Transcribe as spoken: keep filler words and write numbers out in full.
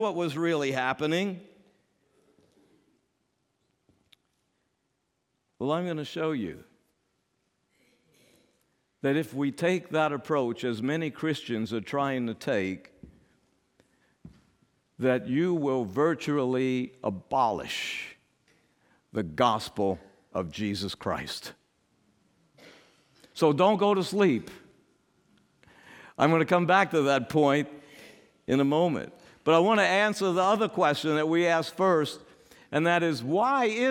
what was really happening? Well, I'm going to show you that if we take that approach, as many Christians are trying to take, that you will virtually abolish the gospel of Jesus Christ. So don't go to sleep. I'm going to come back to that point in a moment. But I want to answer the other question that we asked first, and that is, why is